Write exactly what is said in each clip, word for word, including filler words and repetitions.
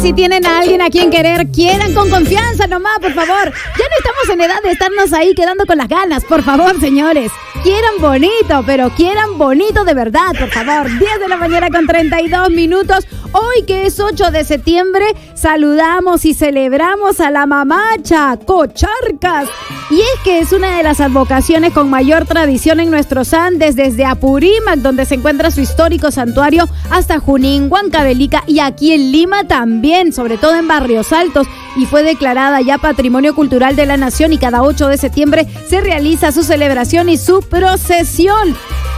si tienen a alguien a quien querer, quieran con confianza nomás, por favor. Ya no estamos en edad de estarnos ahí quedando con las ganas, por favor, señores. Quieran bonito, pero quieran bonito de verdad, por favor. diez de la mañana con treinta y dos minutos. Hoy que es ocho de septiembre, saludamos y celebramos a la mamacha, Cocharcas. Y es que es una de las advocaciones con mayor tradición en nuestros Andes, desde Apurímac, donde se encuentra su histórico santuario, hasta Junín, Huancavelica y aquí en Lima también, sobre todo en Barrios Altos, y fue declarada ya Patrimonio Cultural de la Nación, y cada ocho de septiembre se realiza su celebración y su procesión.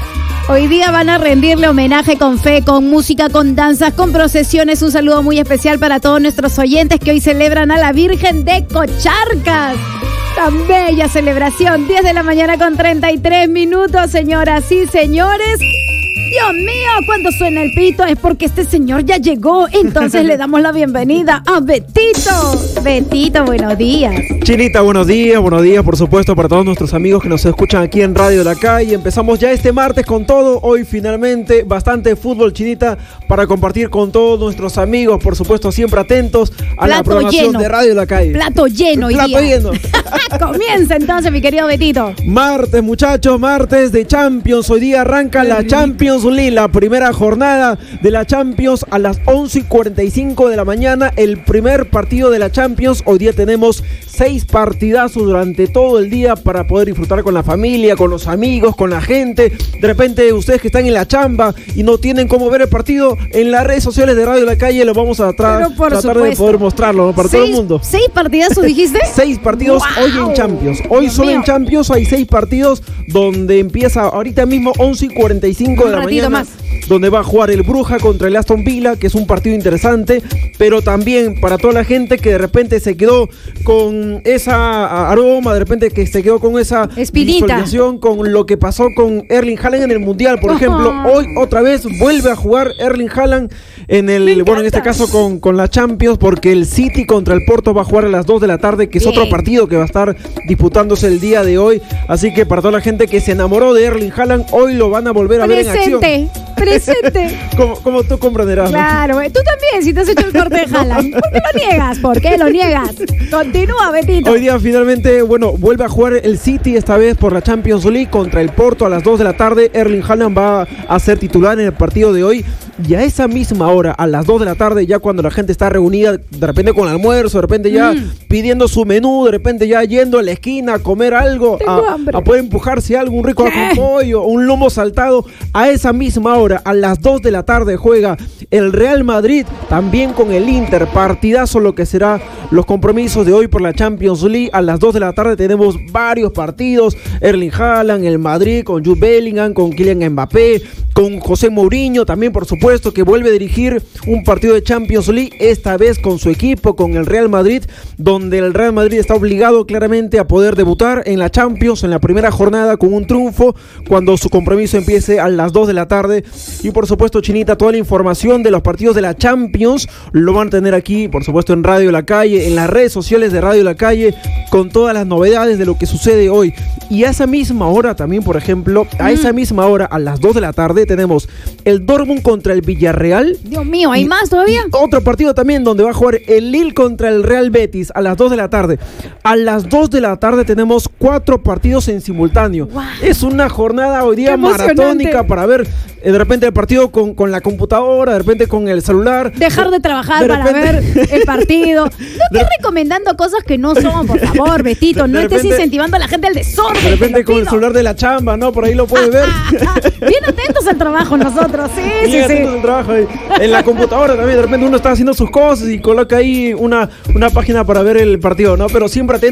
Hoy día van a rendirle homenaje con fe, con música, con danzas, con procesiones. Un saludo muy especial para todos nuestros oyentes que hoy celebran a la Virgen de Cocharcas. Tan bella celebración. diez de la mañana con treinta y tres minutos, señoras y señores. Dios mío, cuando suena el pito es porque este señor ya llegó. Entonces le damos la bienvenida a Betito. Betito, buenos días. Chinita, buenos días, buenos días, por supuesto, para todos nuestros amigos que nos escuchan aquí en Radio La Calle. Empezamos ya este martes con todo. Hoy finalmente bastante fútbol, Chinita, para compartir con todos nuestros amigos, por supuesto, siempre atentos a Plato la programación lleno. De Radio La Calle. Plato lleno hoy Plato día. lleno. Comienza entonces, mi querido Betito. Martes, muchachos, martes de Champions. Hoy día arranca la Champions League, la primera jornada de la Champions a las once y cuarenta y cinco de la mañana. El primer partido de la Champions. Hoy día tenemos seis partidazos durante todo el día para poder disfrutar con la familia, con los amigos, con la gente. De repente ustedes que están en la chamba y no tienen cómo ver el partido, en las redes sociales de Radio La Calle lo vamos a tra- tratar supuesto. de poder mostrarlo, ¿no? Para seis, todo el mundo. ¿Seis partidazos dijiste? Seis partidos wow. hoy en Champions. Hoy Dios solo mío. en Champions hay seis partidos donde empieza ahorita mismo once y cuarenta y cinco de la mañana. Más. Donde va a jugar el Bruja contra el Aston Villa, que es un partido interesante, pero también para toda la gente que de repente se quedó con esa aroma, de repente que se quedó con esa visualización, con lo que pasó con Erling Haaland en el Mundial, por ejemplo. Oh. Hoy otra vez vuelve a jugar Erling Haaland en el, bueno, en este caso con, con la Champions, porque el City contra el Porto va a jugar a las dos de la tarde, que es Bien. otro partido que va a estar disputándose el día de hoy. Así que para toda la gente que se enamoró de Erling Haaland, hoy lo van a volver a Presente. ver en acción. Presente. como, como tú comprenderás. Claro, ¿no? Tú también, si te has hecho el corte de Haaland. ¿Por qué lo niegas? ¿Por qué lo niegas? Continúa, Betito. Hoy día finalmente, bueno, vuelve a jugar el City, esta vez por la Champions League contra el Porto a las dos de la tarde. Erling Haaland va a ser titular en el partido de hoy. Y a esa misma hora, a las dos de la tarde, ya cuando la gente está reunida, de repente con almuerzo, de repente ya mm. pidiendo su menú, de repente ya yendo a la esquina a comer algo, a, a poder empujarse algo, un rico con pollo, un lomo saltado. A esa misma hora, a las dos de la tarde, juega el Real Madrid, también con el Inter. Partidazo lo que será los compromisos de hoy por la Champions League. A las dos de la tarde tenemos varios partidos. Erling Haaland, el Madrid, con Jude Bellingham, con Kylian Mbappé, con José Mourinho, también por supuesto que vuelve a dirigir un partido de Champions League, esta vez con su equipo, con el Real Madrid, donde el Real Madrid está obligado claramente a poder debutar en la Champions en la primera jornada con un triunfo, cuando su compromiso empiece a las dos de la tarde. Y por supuesto, Chinita, toda la información de los partidos de la Champions lo van a tener aquí, por supuesto, en Radio La Calle, en las redes sociales de Radio La Calle, con todas las novedades de lo que sucede hoy. Y a esa misma hora también, por ejemplo, a mm. esa misma hora, a las dos de la tarde, tenemos el Dortmund contra el Villarreal. Dios mío, ¿hay más todavía? Otro partido también donde va a jugar el Lille contra el Real Betis a las dos de la tarde. A las dos de la tarde tenemos cuatro partidos en simultáneo. Wow. Es una jornada hoy día maratónica para ver eh, de repente el partido con, con la computadora, de repente con el celular. Dejar de trabajar de para repente... ver el partido. No estés de... recomendando cosas que no son, por favor, Betito. No repente... estés incentivando a la gente al desorden. De repente con el celular de la chamba, ¿no? Por ahí lo puedes ver. Bien atentos al trabajo nosotros, sí, Bien sí, atentos sí. al trabajo. En la computadora también, de repente uno está haciendo sus cosas y coloca ahí una, una página para ver el partido, ¿no? Pero siempre atentos